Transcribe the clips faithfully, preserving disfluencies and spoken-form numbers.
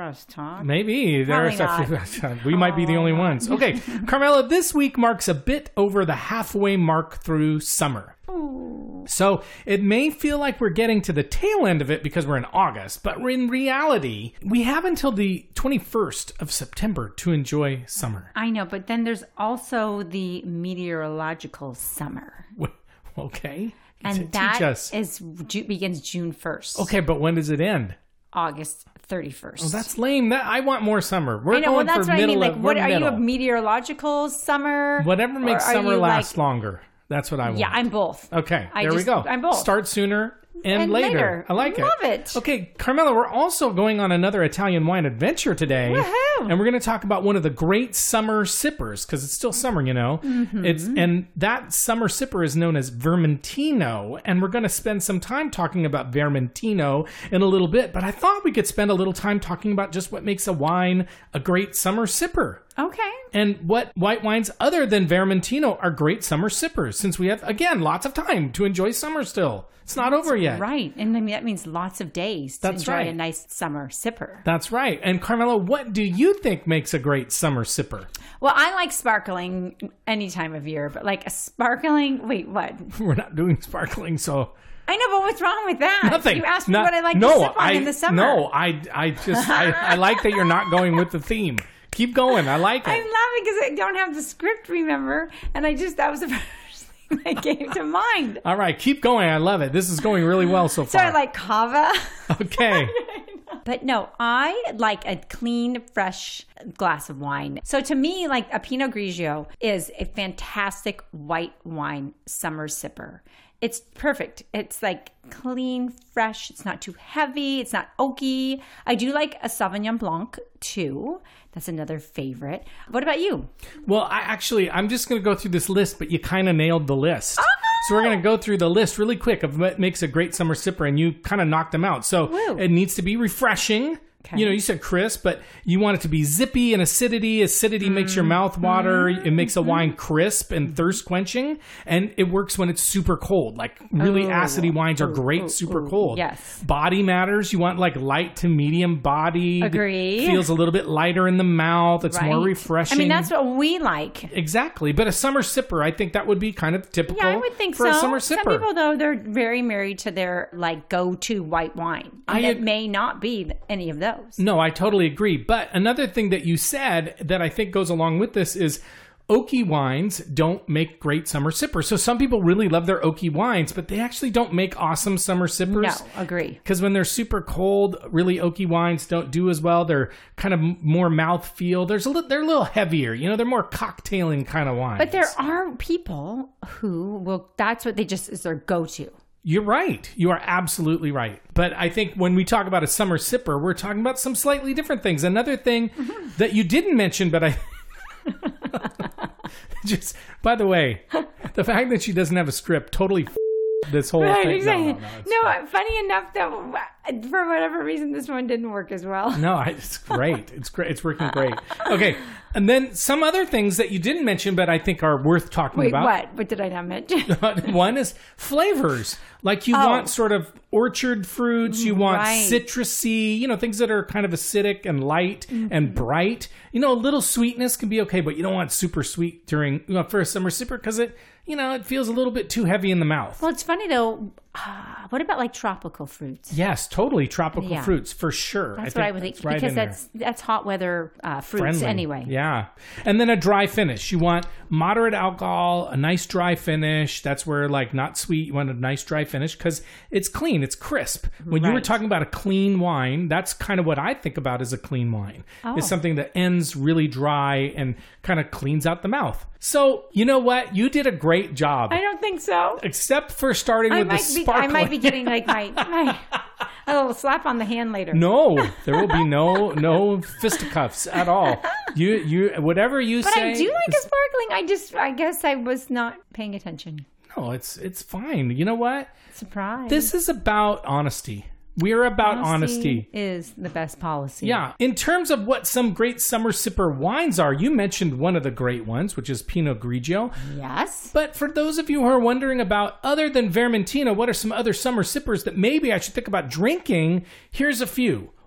us talk. Maybe. There are Probably we might be the only ones. Okay, Carmela, this week marks a bit over the halfway mark through summer. Ooh. So it may feel like we're getting to the tail end of it because we're in August, but in reality, we have until the twenty-first of September to enjoy summer. I know, but then there's also the meteorological summer. Okay. And T- that teach us. is begins June first. Okay, but when does it end? August thirty-first. Oh, that's lame. That I want more summer. We're I know, going well, that's for what middle I mean. Like, of, what we're are middle. you a meteorological summer? Whatever makes Or are summer you, last like- longer. That's what I want. Yeah, I'm both. Okay, I there we just- go. I'm both. Start sooner and, And later. later. I like Love it. it. Okay, Carmela, we're also going on another Italian wine adventure today. Woohoo. And we're going to talk about one of the great summer sippers, because it's still summer, you know. Mm-hmm. It's and that summer sipper is known as Vermentino, and we're going to spend some time talking about Vermentino in a little bit, but I thought we could spend a little time talking about just what makes a wine a great summer sipper. Okay. And what white wines other than Vermentino are great summer sippers, since we have, again, lots of time to enjoy summer still. It's not over yet. Right. And I mean, that means lots of days to That's enjoy right. a nice summer sipper. That's right. And Carmela, what do you think makes a great summer sipper? Well, I like sparkling any time of year, but like a sparkling, wait, what? We're not doing sparkling, so... I know, but what's wrong with that? Nothing. You asked me Not- what I like no, to sip on I, in the summer. No, I, I just, I, I like that you're not going with the theme. Keep going. I like it. I'm laughing because I don't have the script, remember? And I just, that was the first thing that came to mind. All right, keep going. I love it. This is going really well so So far. I like cava. Okay. But no, I like a clean, fresh glass of wine. So to me, like a Pinot Grigio is a fantastic white wine summer sipper. It's perfect. It's like clean, fresh. It's not too heavy. It's not oaky. I do like a Sauvignon Blanc too. That's another favorite. What about you? Well, I actually, I'm just going to go through this list, but you kind of nailed the list. Oh! So we're going to go through the list really quick of what makes a great summer sipper, and you kind of knocked them out. So Woo. it needs to be refreshing. Okay. You know, you said crisp, but you want it to be zippy and acidity. Acidity mm. makes your mouth water. Mm-hmm. It makes a wine crisp and thirst quenching. And it works when it's super cold. Like really Ooh. acidy wines are Ooh, great, ooh, super ooh. cold. Yes. Body matters. You want like light to medium body. Agree. Feels a little bit lighter in the mouth. It's more Right. refreshing. I mean, that's what we like. Exactly. But a summer sipper, I think that would be kind of typical Yeah, I would think for so. a summer sipper. Some people, though, they're very married to their like go-to white wine. I And it ag- may not be any of those. No, I totally agree. But another thing that you said that I think goes along with this is oaky wines don't make great summer sippers. So some people really love their oaky wines, but they actually don't make awesome summer sippers. No, agree. Because when they're super cold, really oaky wines don't do as well. They're kind of more mouthfeel. There's a li- they're a little heavier. You know, they're more cocktailing kind of wines. But there are people who will, that's what they just is their go-to. You're right. You are absolutely right. But I think when we talk about a summer sipper, we're talking about some slightly different things. Another thing mm-hmm. that you didn't mention, but I... Just, by the way, the fact that she doesn't have a script totally f- this whole Right, thing. exactly. No, no, no, No, funny enough, though, for whatever reason, this one didn't work as well. No, I- it's great. It's great. It's working great. Okay. And then some other things that you didn't mention, but I think are worth talking Wait, about. what? What did I not mention? One is flavors. Like you Oh. want sort of orchard fruits. You want Right. citrusy, you know, things that are kind of acidic and light Mm-hmm. and bright. You know, a little sweetness can be okay, but you don't want super sweet during, you know, for a summer sipper because it, you know, it feels a little bit too heavy in the mouth. Well, it's funny, though. Uh, what about like tropical fruits? Yes, totally. Tropical Yeah. fruits for sure. That's I what I think would think. that's right Because in there. that's that's hot weather uh, fruits Friendly. anyway. Yeah. And then a dry finish. You want moderate alcohol, a nice dry finish. That's where like not sweet. You want a nice dry finish because it's clean. It's crisp. When you were Right. talking about a clean wine, that's kind of what I think about as a clean wine. Oh. It's something that ends really dry and kind of cleans out the mouth. So you know what? You did a great job. I don't think so. Except for starting I with the might be. I sparkling. might be getting like my, my a little slap on the hand later. No, there will be no no fisticuffs at all. You you whatever you But say. I do like is- a sparkling. I just, I guess I was not paying attention. No, it's it's fine. You know what? Surprise. This is about honesty. We're about honesty. is the best policy. Yeah. In terms of what some great summer sipper wines are, you mentioned one of the great ones, which is Pinot Grigio. Yes. But for those of you who are wondering about, other than Vermentino, what are some other summer sippers that maybe I should think about drinking? Here's a few.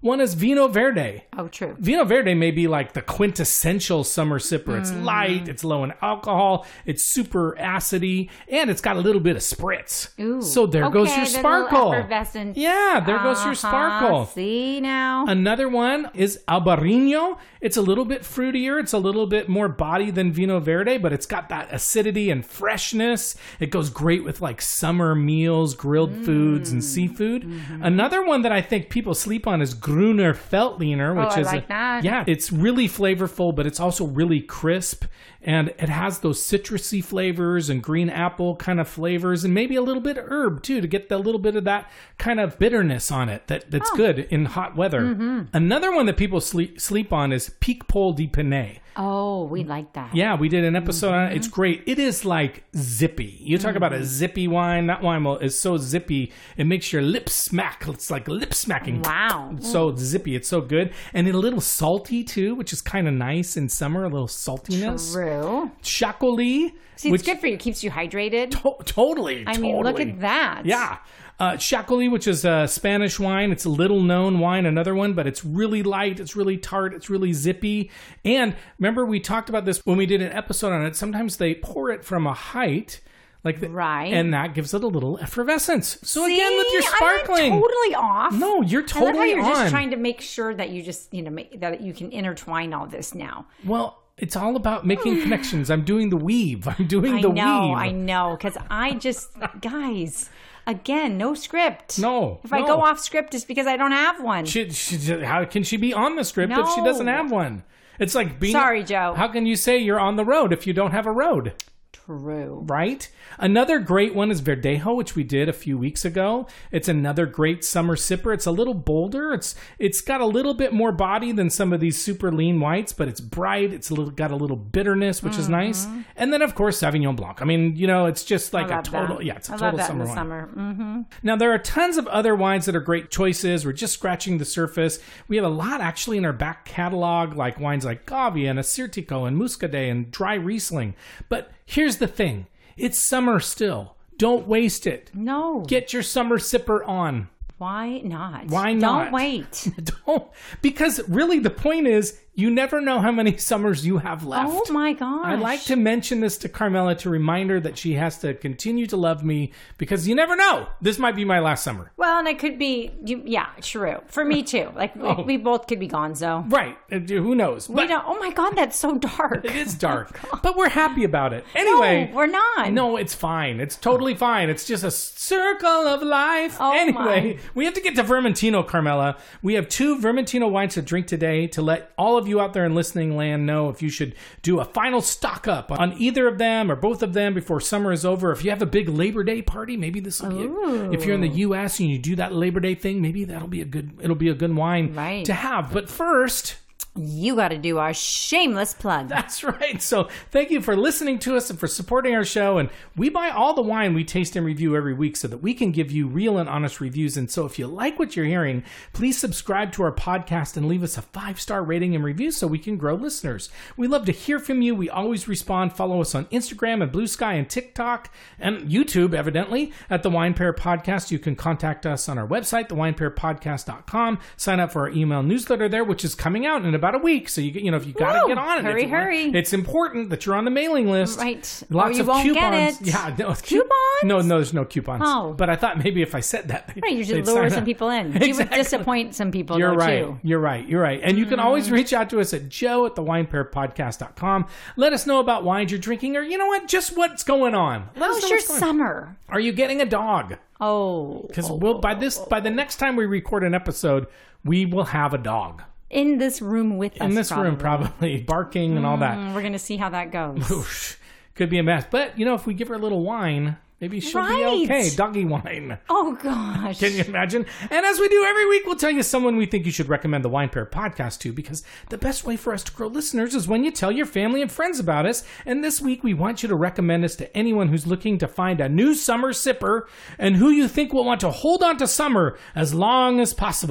one is Vino Verde. Oh, true. Vino Verde may be like the quintessential summer sipper. It's mm. light, it's low in alcohol, it's super acidy, and it's got a little bit of spritz. Ooh. So there okay, goes your sparkle. Effervescent. Yeah, there uh-huh. goes your sparkle. See now. Another one is Albarino. It's a little bit fruitier. It's a little bit more body than Vino Verde, but it's got that acidity and freshness. It goes great with like summer meals, grilled mm. foods, and seafood. Mm-hmm. Another one that I think people sleep on is Gruner Veltliner, which oh, I is like a, that. yeah, it's really flavorful, but it's also really crisp, and it has those citrusy flavors and green apple kind of flavors, and maybe a little bit of herb too to get the little bit of that kind of bitterness on it. That that's oh. good in hot weather. Mm-hmm. Another one that people sleep sleep on is Pic Paul de Pinet. Oh, we like that. Yeah, we did an episode mm-hmm. on it. It's great. It is like zippy. You talk mm-hmm. about a zippy wine. That wine is so zippy. It makes your lips smack. It's like lip smacking. Wow. It's so zippy. It's so good. And a little salty too, which is kind of nice in summer. A little saltiness. True. Chacolí. See, it's good for you. It keeps you hydrated. To- totally. I totally. mean, look at that. Yeah. Uh, Chacolí, which is a Spanish wine. It's a little known wine, another one, but it's really light. It's really tart. It's really zippy. And remember, we talked about this when we did an episode on it. Sometimes they pour it from a height. Like the, right. And that gives it a little effervescence. So See, again, with your sparkling. I'm not totally off. No, you're totally I love how you're on. just trying to make sure that you just, you know, make, that you can intertwine all this now. Well, it's all about making connections. I'm doing the weave. I'm doing I the know, weave. I know, because I just, guys... Again, no script. No. If no. I go off script, it's because I don't have one. She, she, how can she be on the script no. if she doesn't have one? It's like being... Sorry, Joe. How can you say you're on the road if you don't have a road? True. Right? Another great one is Verdejo, which we did a few weeks ago. It's another great summer sipper. It's a little bolder. It's It's got a little bit more body than some of these super lean whites, but it's bright. It's a little, got a little bitterness, which mm-hmm. is nice. And then, of course, Sauvignon Blanc. I mean, you know, it's just like a total... That. Yeah, it's a I total love that summer in the wine. Summer. Mm-hmm. Now, there are tons of other wines that are great choices. We're just scratching the surface. We have a lot, actually, in our back catalog, like wines like Gavia and Assyrtiko and Muscadet and Dry Riesling. But here's the thing. It's summer still. Don't waste it. No. Get your summer sipper on. Why not? Why not? Don't wait. Don't. Because really the point is, you never know how many summers you have left. Oh my gosh. I like to mention this to Carmela to remind her that she has to continue to love me because you never know. This might be my last summer. Well, and it could be, you, yeah, true. For me too. Like we, oh. we both could be gonzo. Right. Who knows? We don't. Oh my God, that's so dark. It is dark. Oh but we're happy about it. Anyway. No, we're not. No, it's fine. It's totally fine. It's just a circle of life. Oh anyway, my. We have to get to Vermentino, Carmela. We have two Vermentino wines to drink today to let all of you out there in listening land know if you should do a final stock up on either of them or both of them before summer is over. If you have a big Labor Day party, maybe this will be a, if you're in the U S and you do that Labor Day thing, maybe that'll be a good it'll be a good wine right. to have. But first, you got to do our shameless plug. That's right. So thank you for listening to us and for supporting our show. And we buy all the wine we taste and review every week so that we can give you real and honest reviews. And so if you like what you're hearing, please subscribe to our podcast and leave us a five-star rating and review so we can grow listeners. We love to hear from you. We always respond. Follow us on Instagram and Blue Sky and TikTok and YouTube, evidently, at The Wine Pair Podcast. You can contact us on our website, the wine pair podcast dot com. Sign up for our email newsletter there, which is coming out in about a week. So, you you know, if you got to get on it. Hurry, hurry. Want, it's important that you're on the mailing list. Right. Lots or you of won't coupons. Get it. Yeah. No, coupons? No, no, there's no coupons. Oh. But I thought maybe if I said that. Right, you should lure some up. people in. Exactly. You would disappoint some people, You're though, right. too. You're right. You're right. And you can mm. always reach out to us at joe at the wine pair podcast dot com. Let us know about wines you're drinking or, you know what, just what's going on. Let How's your summer? Are you getting a dog? Oh. Because oh, we'll by this by the next time we record an episode, we will have a dog. In this room with us, In this probably. room, probably, barking and all that. Mm, we're going to see how that goes. Oof. Could be a mess. But, you know, if we give her a little wine, maybe she'll right. be okay. Doggy wine. Oh, gosh. Can you imagine? And as we do every week, we'll tell you someone we think you should recommend the Wine Pair podcast to, because the best way for us to grow listeners is when you tell your family and friends about us. And this week, we want you to recommend us to anyone who's looking to find a new summer sipper and who you think will want to hold on to summer as long as possible.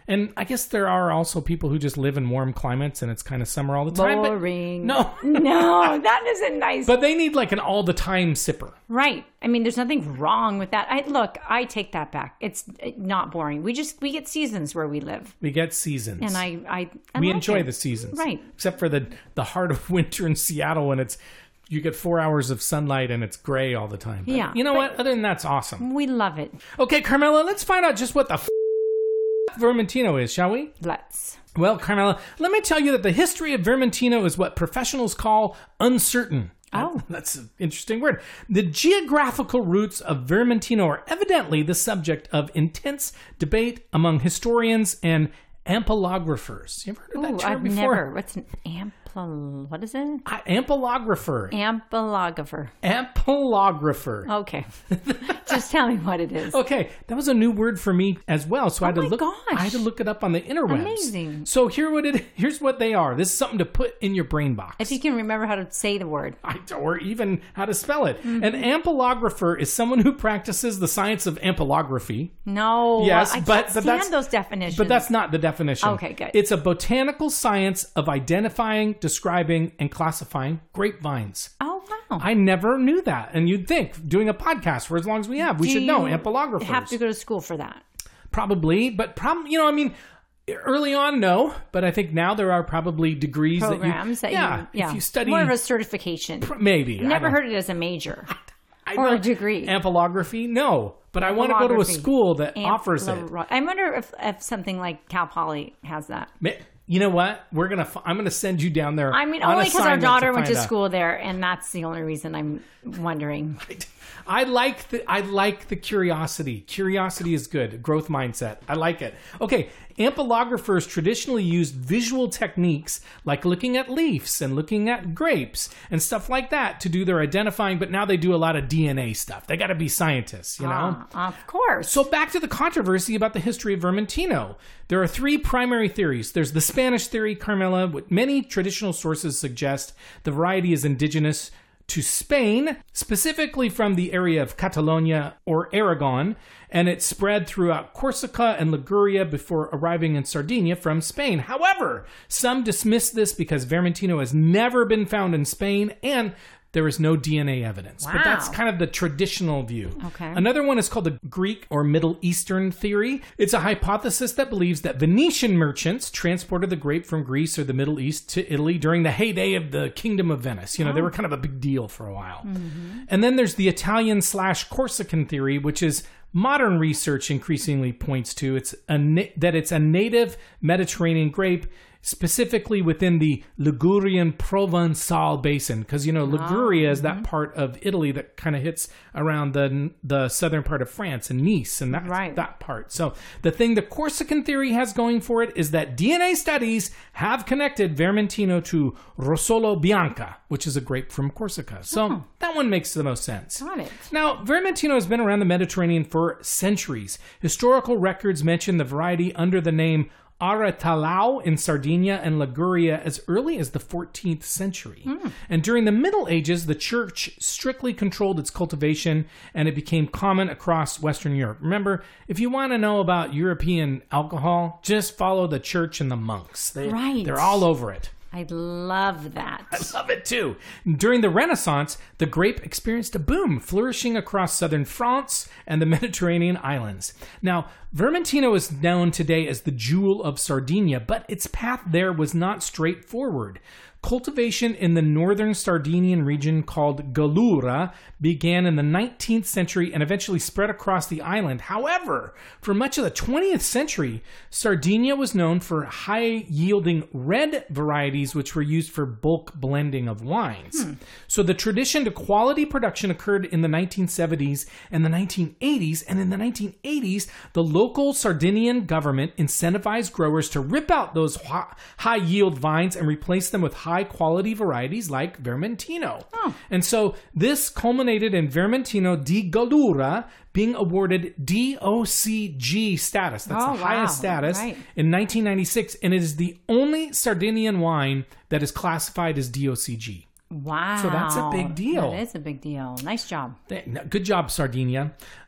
And I guess there are also people who just live in warm climates and it's kind of summer all the time. Boring. But no. No, that isn't nice. But they need like an all the time sipper. Right. I mean, there's nothing wrong with that. I look, I take that back. It's not boring. We just we get seasons where we live. We get seasons. And I I, I We like enjoy it. the seasons. Right. Except for the the heart of winter in Seattle when it's you get four hours of sunlight and it's gray all the time. But Yeah, you know but- what? Other than that, it's awesome. We love it. Okay, Carmela, let's find out just what the f- Vermentino is, shall we? Let's. Well, Carmela, let me tell you that the history of Vermentino is what professionals call uncertain. Oh. That's an interesting word. The geographical roots of Vermentino are evidently the subject of intense debate among historians and ampelographers. You ever heard of that Ooh, term I've before? never. What's an ampel? What is it? Uh, Ampelographer. Ampelographer. Ampelographer. Okay. Just tell me what it is. Okay, that was a new word for me as well. So I had Oh to my look. gosh. I had to look it up on the interwebs. Amazing. So here what it here's what they are. This is something to put in your brain box. If you can remember how to say the word. I, or even how to spell it. Mm-hmm. An ampelographer is someone who practices the science of ampelography. No. Yes, I but- can't but stand that's- those definitions. But that's not the definition. Okay, good. It's a botanical science of identifying, describing, and classifying grapevines. Oh, wow. I never knew that. And you'd think, doing a podcast for as long as we have, we Do should know you ampelographers. have to go to school for that. Probably, but prob- you know, I mean, early on, no. But I think now there are probably degrees Programs that that you, you, yeah, yeah. if you study, More of a certification. maybe. I Never don't- heard it as a major. I or a know. degree. Ampelography, no. But I want to go to a Ampelography. school that offers it. Ampelro- I wonder if, if something like Cal Poly has that. Ma- You know what? We're gonna. f- I'm gonna send you down there. I mean, on only because our assignment daughter went find to out. school there, and that's the only reason I'm wondering. I like the I like the curiosity. Curiosity is good. Growth mindset. I like it. Okay, ampelographers traditionally used visual techniques like looking at leaves and looking at grapes and stuff like that to do their identifying, but now they do a lot of D N A stuff. They got to be scientists, you know. Ah, of course. So back to the controversy about the history of Vermentino. There are three primary theories. There's the Spanish theory, Carmela. What many traditional sources suggest the variety is indigenous to Spain, specifically from the area of Catalonia or Aragon, and it spread throughout Corsica and Liguria before arriving in Sardinia from Spain. However, some dismiss this because Vermentino has never been found in Spain and there is no D N A evidence. But that's Wow. kind of the traditional view. Okay. Another one is called the Greek or Middle Eastern theory. It's a hypothesis that believes that Venetian merchants transported the grape from Greece or the Middle East to Italy during the heyday of the Kingdom of Venice. You know, they were kind of a big deal for a while. And then there's the Italian slash Corsican theory, which is modern research increasingly points to. It's a na- that it's a native Mediterranean grape, specifically within the Ligurian Provençal basin, because you know Liguria is that part of Italy that kind of hits around the the southern part of France and Nice and that Right. that part. So the thing the Corsican theory has going for it is that D N A studies have connected Vermentino to Rossolo Bianca, which is a grape from Corsica. So that one makes the most sense. Got it. Now, Vermentino has been around the Mediterranean for centuries. Historical records mention the variety under the name Aretalao in Sardinia and Liguria as early as the fourteenth century. And during the Middle Ages, the church strictly controlled its cultivation and it became common across Western Europe. Remember, if you want to know about European alcohol, just follow the church and the monks. They, Right. They're all over it. I love that. Love it too. During the Renaissance, the grape experienced a boom, flourishing across southern France and the Mediterranean islands. Now, Vermentino is known today as the jewel of Sardinia, but its path there was not straightforward. Cultivation in the northern Sardinian region called Gallura began in the nineteenth century and eventually spread across the island. However, for much of the twentieth century, Sardinia was known for high-yielding red varieties which were used for bulk blending of wines. So the tradition to quality production occurred in the nineteen seventies and the nineteen eighties, and in the nineteen eighties, the local Sardinian government incentivized growers to rip out those high-yield vines and replace them with high high-quality varieties like Vermentino. Oh. And so this culminated in Vermentino di Gallura being awarded D O C G status. That's Oh, the highest wow. status Right. in nineteen ninety-six, and it is the only Sardinian wine that is classified as D O C G. Wow. So that's a big deal. That is a big deal. Nice job. Good job, Sardinia.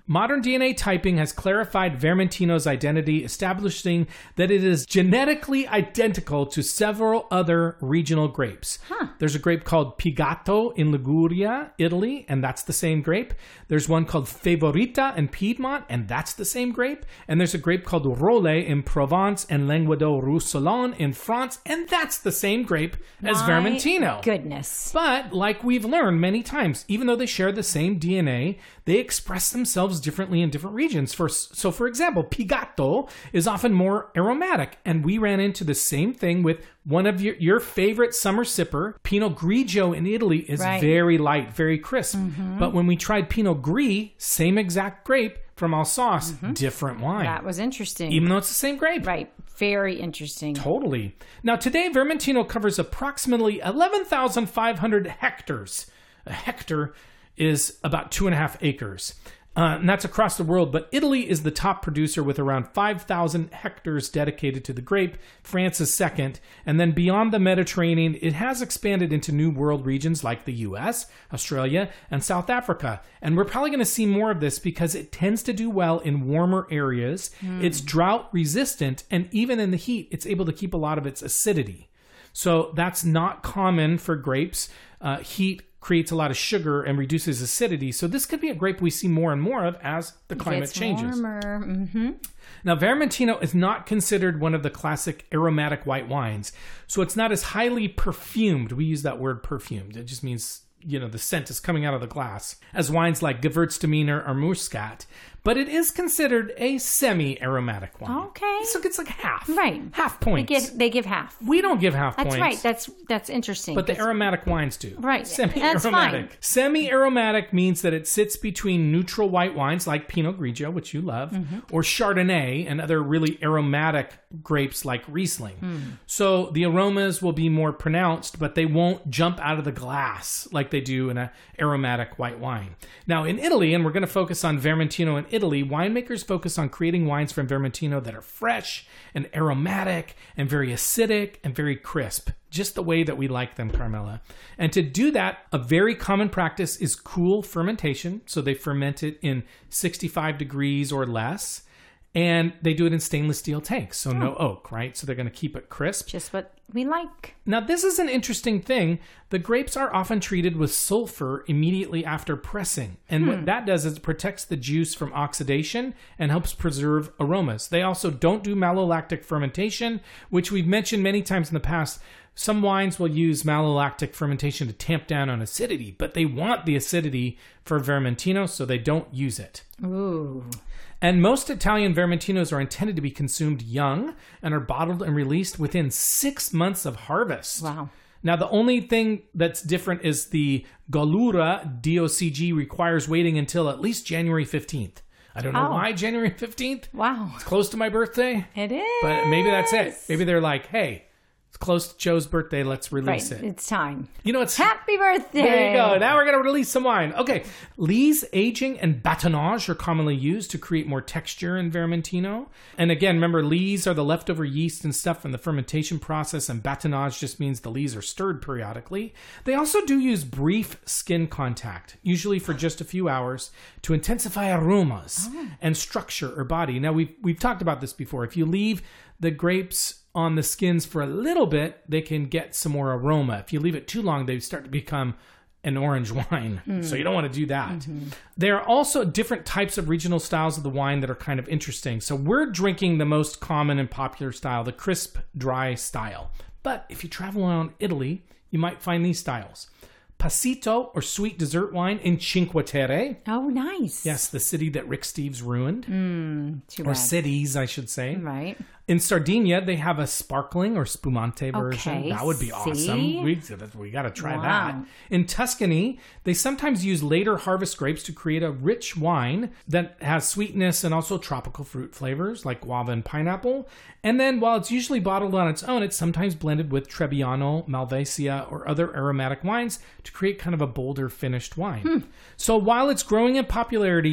Modern D N A typing has clarified Vermentino's identity, establishing that it is genetically identical to several other regional grapes. Huh. There's a grape called Pigato in Liguria, Italy, and that's the same grape. There's one called Favorita in Piedmont, and that's the same grape. And there's a grape called Rolle in Provence and Languedoc-Roussillon in France, and that's the same grape as My Vermentino. Goodness. But like we've learned many times, even though they share the same D N A, they express themselves differently in different regions. For, so, for example, Pigato is often more aromatic, and we ran into the same thing with one of your, your favorite summer sipper. Pinot Grigio in Italy is right. very light, very crisp. Mm-hmm. But when we tried Pinot Gris, same exact grape from Alsace, mm-hmm. different wine. That was interesting. Even though it's the same grape. Right. Very interesting. Totally. Now, today, Vermentino covers approximately eleven thousand five hundred hectares. A hectare is about two and a half acres. Uh, and that's across the world, but Italy is the top producer with around five thousand hectares dedicated to the grape. France is second. And then beyond the Mediterranean, it has expanded into new world regions like the U S, Australia, and South Africa. And we're probably going to see more of this because it tends to do well in warmer areas. Mm. It's drought resistant, and even in the heat, it's able to keep a lot of its acidity. So that's not common for grapes. Uh, heat creates a lot of sugar and reduces acidity. So this could be a grape we see more and more of as the climate it's changes. Warmer. Mm-hmm. Now, Vermentino is not considered one of the classic aromatic white wines. So it's not as highly perfumed. We use that word perfumed. It just means, you know, the scent is coming out of the glass, as wines like Gewürztraminer or Muscat. But it is considered a semi-aromatic wine. Okay. So it's like half. Right. Half points. They give, they give half. We don't give half That's points. right. That's that's interesting. But the aromatic wines do. Right. Semi-aromatic. That's fine. Semi-aromatic means that it sits between neutral white wines like Pinot Grigio, which you love, mm-hmm. or Chardonnay and other really aromatic grapes like Riesling. Mm. So the aromas will be more pronounced, but they won't jump out of the glass like they do in an aromatic white wine. Now, in Italy, and we're going to focus on Vermentino in Italy, winemakers focus on creating wines from Vermentino that are fresh and aromatic and very acidic and very crisp, just the way that we like them, Carmela. And to do that, a very common practice is cool fermentation. So they ferment it in sixty-five degrees or less. And they do it in stainless steel tanks, so oh. no oak, right? So they're going to keep it crisp. Just what we like. Now, this is an interesting thing. The grapes are often treated with sulfur immediately after pressing. And hmm. what that does is it protects the juice from oxidation and helps preserve aromas. They also don't do malolactic fermentation, which we've mentioned many times in the past. Some wines will use malolactic fermentation to tamp down on acidity, but they want the acidity for Vermentino, so they don't use it. Ooh. And most Italian Vermentinos are intended to be consumed young and are bottled and released within six months of harvest. Wow. Now, the only thing that's different is the Gallura D O C G requires waiting until at least January fifteenth. I don't know oh. why January fifteenth. Wow. It's close to my birthday. It is. But maybe that's it. Maybe they're like, hey, it's close to Joe's birthday. Let's release right. it. It's time. You know, it's happy birthday. There you go. Now we're going to release some wine. Okay. Lees, aging, and batonnage are commonly used to create more texture in Vermentino. And again, remember, lees are the leftover yeast and stuff from the fermentation process, and batonnage just means the lees are stirred periodically. They also do use brief skin contact, usually for just a few hours, to intensify aromas oh. and structure or body. Now, we've, we've talked about this before. If you leave the grapes on the skins for a little bit, they can get some more aroma. If you leave it too long, they start to become an orange wine. Mm. So you don't want to do that. Mm-hmm. There are also different types of regional styles of the wine that are kind of interesting. So we're drinking the most common and popular style, the crisp, dry style. But if you travel around Italy, you might find these styles. Passito, or sweet dessert wine, in Cinque Terre. Oh, nice. Yes, the city that Rick Steves ruined. Mm, too bad. Or cities, I should say. Right. In Sardinia, they have a sparkling or spumante version. Okay, that would be see? awesome. We, we got to try wow. that. In Tuscany, they sometimes use later harvest grapes to create a rich wine that has sweetness and also tropical fruit flavors like guava and pineapple. And then while it's usually bottled on its own, it's sometimes blended with Trebbiano, Malvasia, or other aromatic wines to create kind of a bolder finished wine. Hmm. So while it's growing in popularity,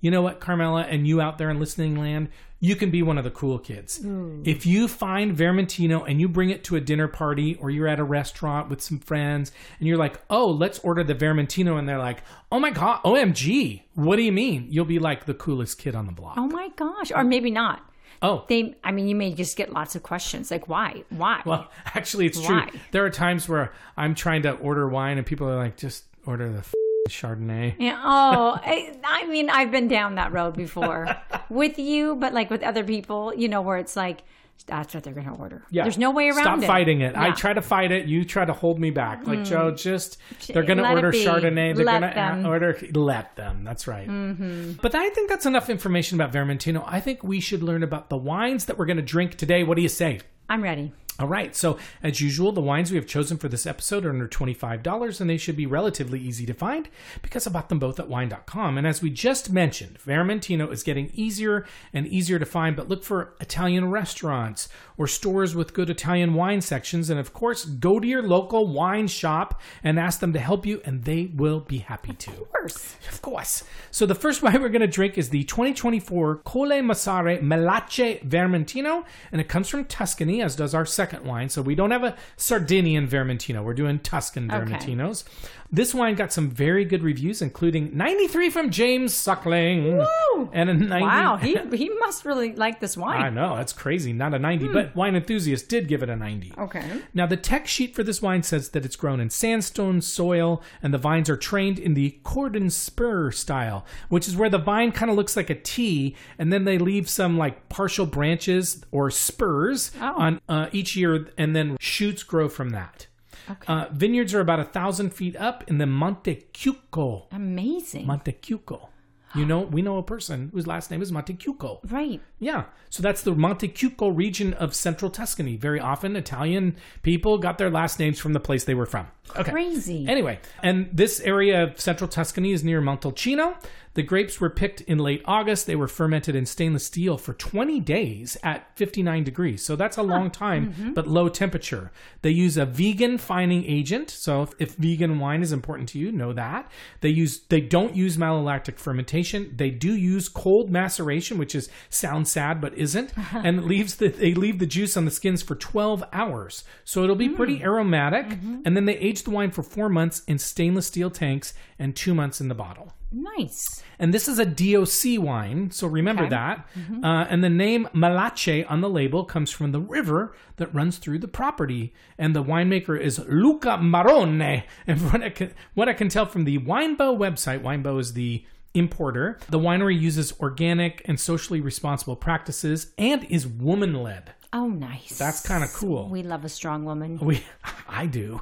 you know what, Carmela, and you out there in listening land, you can be one of the cool kids. Mm. If you find Vermentino and you bring it to a dinner party or you're at a restaurant with some friends and you're like, oh, let's order the Vermentino. And they're like, oh my God, O M G, what do you mean? You'll be like the coolest kid on the block. Oh my gosh. Or maybe not. Oh. They, I mean, you may just get lots of questions like, why? Why? Well, actually, it's why? true. There are times where I'm trying to order wine and people are like, just order the f- Chardonnay. Yeah. Oh, I, I mean, I've been down that road before with you, but like with other people, you know, where it's like, that's what they're going to order. Yeah. There's no way around Stop it. Stop fighting it. Yeah. I try to fight it. You try to hold me back. Like, mm. Joe, just, they're going to let order Chardonnay. They're going to order, let them. That's right. Mm-hmm. But I think that's enough information about Vermentino. I think we should learn about the wines that we're going to drink today. What do you say? I'm ready. All right. So, as usual, the wines we have chosen for this episode are under twenty-five dollars, and they should be relatively easy to find because I bought them both at wine dot com. And as we just mentioned, Vermentino is getting easier and easier to find, but look for Italian restaurants or stores with good Italian wine sections. And of course, go to your local wine shop and ask them to help you, and they will be happy to. Of course. Of course. So, the first wine we're going to drink is the twenty twenty-four Colle Massare Melace Vermentino, and it comes from Tuscany, as does our second wine. So we don't have a Sardinian Vermentino. We're doing Tuscan Vermentinos. Okay. This wine got some very good reviews, including ninety-three from James Suckling. Woo! And a ninety. Wow, he he must really like this wine. I know, that's crazy. Not a ninety, hmm. but Wine Enthusiast did give it a ninety. Okay. Now, the tech sheet for this wine says that it's grown in sandstone soil, and the vines are trained in the cordon spur style, which is where the vine kind of looks like a T, and then they leave some like partial branches or spurs oh. on uh, each year, and then shoots grow from that. Okay. Uh, vineyards are about a thousand feet up in the Montecchiuco. Amazing. Montecchiuco. You know, we know a person whose last name is Montecchiuco. Right. Yeah. So that's the Montecchiuco region of central Tuscany. Very often, Italian people got their last names from the place they were from. Okay. Crazy. Anyway, and this area of central Tuscany is near Montalcino. The grapes were picked in late August. They were fermented in stainless steel for twenty days at fifty-nine degrees. So that's a huh. long time, mm-hmm. but low temperature. They use a vegan fining agent. So if, if vegan wine is important to you, know that. They use they don't use malolactic fermentation. They do use cold maceration, which is sounds sad but isn't, and leaves the they leave the juice on the skins for twelve hours. So it'll be mm. pretty aromatic. Mm-hmm. And then they age the wine for four months in stainless steel tanks and two months in the bottle. Nice. And this is a D O C wine, so remember okay. that. Mm-hmm. Uh, and the name Melace on the label comes from the river that runs through the property. And the winemaker is Luca Marrone. And from what I can, what I can tell from the Winebow website, Winebow is the importer, the winery uses organic and socially responsible practices and is woman-led. Oh, nice. That's kind of cool. We love a strong woman. We, I do.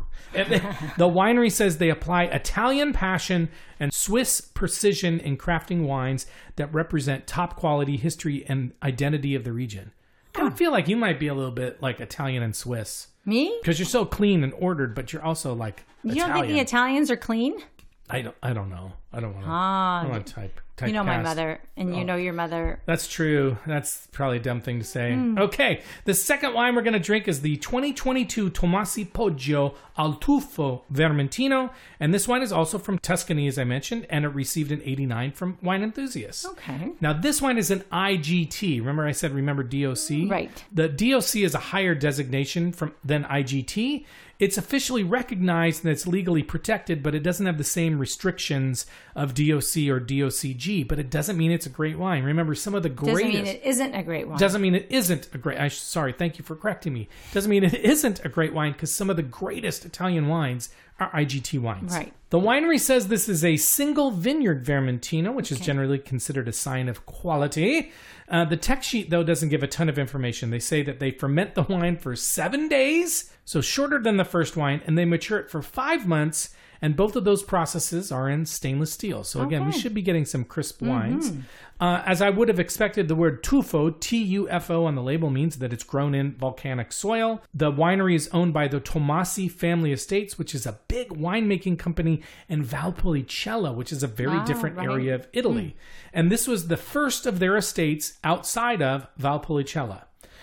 The winery says they apply Italian passion and Swiss precision in crafting wines that represent top quality history and identity of the region. I kind of feel like you might be a little bit like Italian and Swiss. Me? Because you're so clean and ordered, but you're also like Italian. You don't think the Italians are clean? I don't, I don't know. I don't want to ah, type. type you know cast. my mother, and you oh. know your mother. That's true. That's probably a dumb thing to say. Mm. Okay, the second wine we're going to drink is the twenty twenty-two Tomasi Poggio Al Tuffo Vermentino, and this wine is also from Tuscany, as I mentioned, and it received an eighty-nine from Wine Enthusiast. Okay. Now, this wine is an I G T. Remember I said, remember D O C? Right. The D O C is a higher designation from than I G T. It's officially recognized and it's legally protected, but it doesn't have the same restrictions of D O C or D O C G, but it doesn't mean it's a great wine. Remember, some of the greatest... Doesn't mean it isn't a great wine. Doesn't mean it isn't a great... I, sorry, thank you for correcting me. Doesn't mean it isn't a great wine because some of the greatest Italian wines are I G T wines. Right. The winery says this is a single vineyard Vermentino, which okay. is generally considered a sign of quality. Uh, the tech sheet, though, doesn't give a ton of information. They say that they ferment the wine for seven days, so shorter than the first wine, and they mature it for five months, and both of those processes are in stainless steel. So again, okay. we should be getting some crisp wines. Mm-hmm. Uh, as I would have expected, the word Tuffo, T U F O on the label means that it's grown in volcanic soil. The winery is owned by the Tomasi Family Estates, which is a big winemaking company in Valpolicella, which is a very wow, different right. area of Italy. Mm. And this was the first of their estates outside of Valpolicella.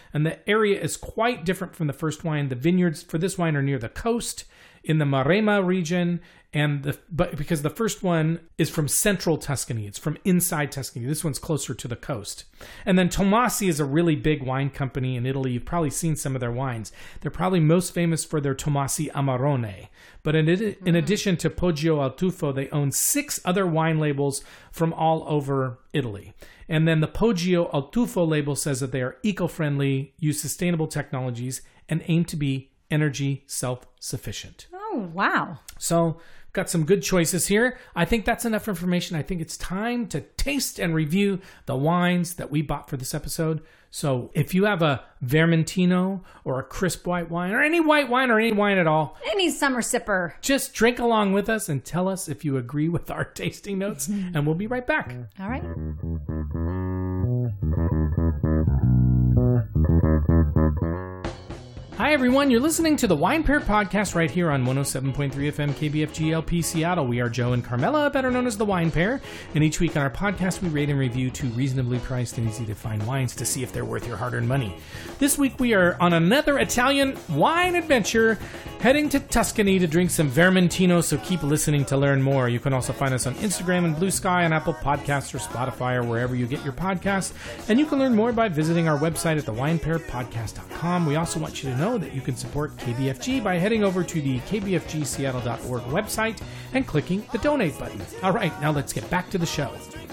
And the area is quite different from the first wine. The vineyards for this wine are near the coast in the Maremma region, and the but because the first one is from central Tuscany, it's from inside Tuscany. This one's closer to the coast. And then Tommasi is a really big wine company in Italy. You've probably seen some of their wines. They're probably most famous for their Tommasi Amarone. But in, in addition to Poggio al Tuffo, they own six other wine labels from all over Italy. And then the Poggio al Tuffo label says that they are eco-friendly, use sustainable technologies, and aim to be energy self-sufficient. Oh, wow. So, got some good choices here. I think that's enough information. I think it's time to taste and review the wines that we bought for this episode. So, if you have a Vermentino or a crisp white wine or any white wine or any wine at all, any summer sipper, just drink along with us and tell us if you agree with our tasting notes, and we'll be right back. All right. Hi, everyone. You're listening to the Wine Pair Podcast right here on one oh seven point three F M K B F G L P Seattle. We are Joe and Carmela, better known as the Wine Pair. And each week on our podcast, we rate and review two reasonably priced and easy to find wines to see if they're worth your hard-earned money. This week, we are on another Italian wine adventure, heading to Tuscany to drink some Vermentino, so keep listening to learn more. You can also find us on Instagram and Blue Sky, on Apple Podcasts or Spotify or wherever you get your podcasts. And you can learn more by visiting our website at the wine pair podcast dot com. We also want you to know that you can support K B F G by heading over to the K B F G Seattle dot org website and clicking the donate button. All right, now let's get back to the show.